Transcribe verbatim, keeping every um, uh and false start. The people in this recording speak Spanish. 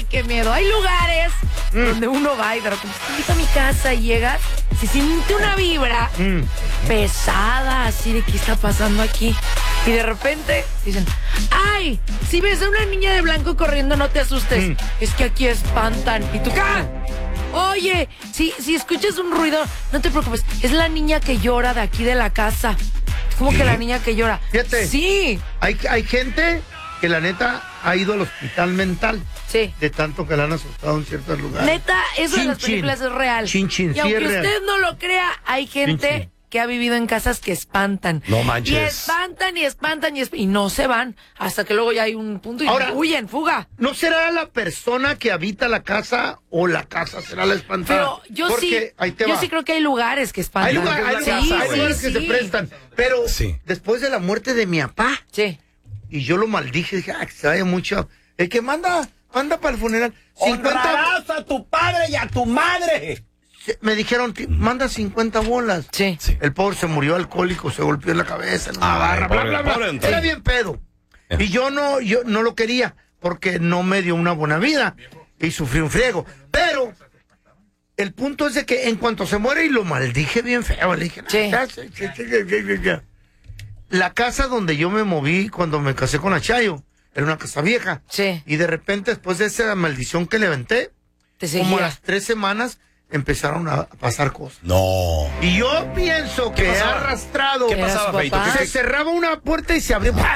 Ay, qué miedo. Hay lugares mm. donde uno va y de repente te invita a mi casa y llegas, se siente una vibra mm. pesada, así de qué está pasando aquí. Y de repente dicen, ay, si ves a una niña de blanco corriendo, no te asustes. Mm. Es que aquí espantan. ¿Y tú qué? Oye, si, si escuchas un ruido, no te preocupes. Es la niña que llora de aquí de la casa. ¿Cómo ¿Sí? que la niña que llora? Fíjate. Sí. Hay, hay gente que la neta ha ido al hospital mental. Sí. De tanto que la han asustado en ciertos lugares. Neta, eso chin, de las películas chin. es real. Chin, chin, y sí aunque es usted real. no lo crea, hay gente chin, chin. que ha vivido en casas que espantan. No manches. Y espantan y espantan y, esp y no se van hasta que luego ya hay un punto y Ahora, huyen, fuga. ¿No será la persona que habita la casa o la casa será la espantada? Pero yo Porque, sí, ahí te yo va. sí creo que hay lugares que espantan. Hay, lugar, hay, sí, lugar, sí, hay lugares sí, que sí. se prestan. Pero sí. después de la muerte de mi papá, sí. y yo lo maldije, dije, ah, que se vaya mucho. El que manda, manda para el funeral. ¡Honrarás a tu padre y a tu madre! Me dijeron, manda cincuenta bolas. Sí. sí. El pobre se murió alcohólico, se golpeó en la cabeza, en una ah, barra, pobre, bla, bla, bla. pobre, Era bien pedo. Yeah. Y yo no, yo no lo quería, porque no me dio una buena vida. Y sufrí un friego. Pero el punto es de que en cuanto se muere, y lo maldije bien feo, le dije, sí. La casa donde yo me moví cuando me casé con Achayo, era una casa vieja. Sí. Y de repente, después de esa maldición que levanté, como a las tres semanas, empezaron a pasar cosas. No. Y yo pienso que he arrastrado. ¿Qué pasaba, Feito? Se cerraba una puerta y se abrió.